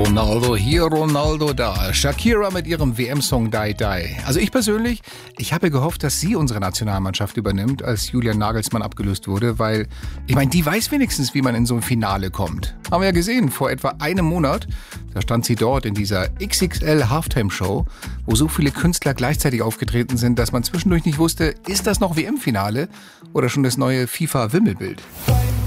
Ronaldo hier, Ronaldo da. Shakira mit ihrem WM-Song Die Die. Also ich persönlich, ich habe gehofft, dass sie unsere Nationalmannschaft übernimmt, als Julian Nagelsmann abgelöst wurde, weil, ich meine, die weiß wenigstens, wie man in so ein Finale kommt. Haben wir ja gesehen, vor etwa einem Monat, da stand sie dort in dieser XXL Halftime-Show, wo so viele Künstler gleichzeitig aufgetreten sind, dass man zwischendurch nicht wusste, ist das noch WM-Finale oder schon das neue FIFA-Wimmelbild?